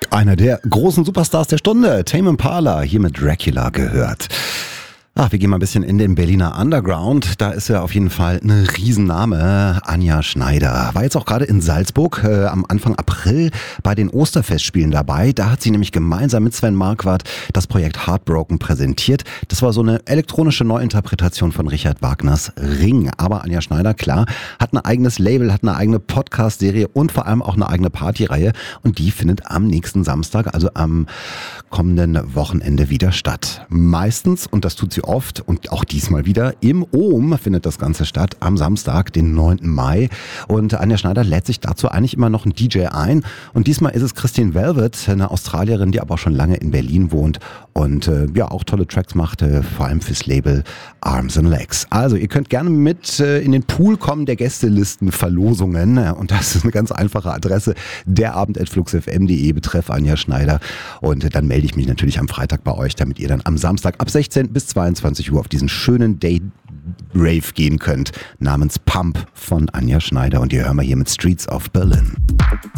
Einer der großen Superstars der Stunde, Tame Impala, hier mit Dracula gehört. Ach, wir gehen mal ein bisschen in den Berliner Underground. Da ist ja auf jeden Fall ein Riesenname, Anja Schneider. War jetzt auch gerade in Salzburg am Anfang April bei den Osterfestspielen dabei. Da hat sie nämlich gemeinsam mit Sven Marquardt das Projekt Heartbroken präsentiert. Das war so eine elektronische Neuinterpretation von Richard Wagners Ring. Aber Anja Schneider, klar, hat ein eigenes Label, hat eine eigene Podcast-Serie und vor allem auch eine eigene Partyreihe. Und die findet am nächsten Samstag, also am kommenden Wochenende wieder statt. Meistens, und das tut sie oft und auch diesmal wieder, im Ohm findet das Ganze statt am Samstag, den 9. Mai. Und Anja Schneider lädt sich dazu eigentlich immer noch einen DJ ein. Und diesmal ist es Christine Velvet, eine Australierin, die aber auch schon lange in Berlin wohnt und auch tolle Tracks macht, vor allem fürs Label Arms and Legs. Also ihr könnt gerne mit in den Pool kommen der Gästelistenverlosungen. Und das ist eine ganz einfache Adresse, derabend@fluxfm.de betreff Anja Schneider. Und dann melde ich mich natürlich am Freitag bei euch, damit ihr dann am Samstag ab 16 bis 22 Uhr auf diesen schönen Day-Rave gehen könnt, namens Pump von Anja Schneider. Und die hören wir hier mit Streets of Berlin.